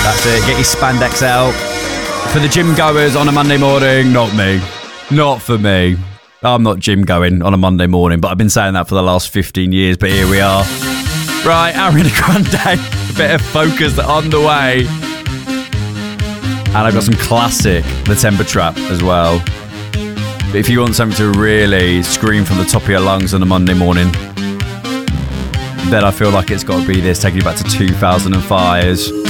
That's it. Get your spandex out. For the gym goers on a Monday morning, not me. Not for me. I'm not gym going on a Monday morning, but I've been saying that for the last 15 years, but here we are. Right, Ariana Grande, a bit of Focus on the way. And I've got some classic The Temper Trap as well. But if you want something to really scream from the top of your lungs on a Monday morning, then I feel like it's got to be this, taking you back to 2005's